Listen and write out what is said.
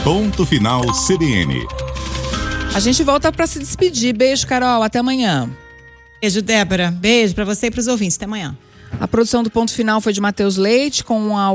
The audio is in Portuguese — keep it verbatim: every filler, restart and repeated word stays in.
Ponto Final C B N. A gente volta para se despedir. Beijo, Carol. Até amanhã. Beijo, Débora. Beijo para você e para os ouvintes. Até amanhã. A produção do Ponto Final foi de Matheus Leite, com a